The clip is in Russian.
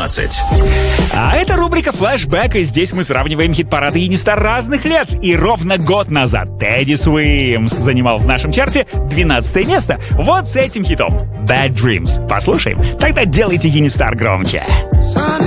20. А это рубрика «Флэшбэк», и здесь мы сравниваем хит-парады Енистар разных лет. И ровно год назад Тедди Суимс занимал в нашем чарте 12 место. Вот с этим хитом «Bad Dreams». Послушаем? Тогда делайте Енистар громче.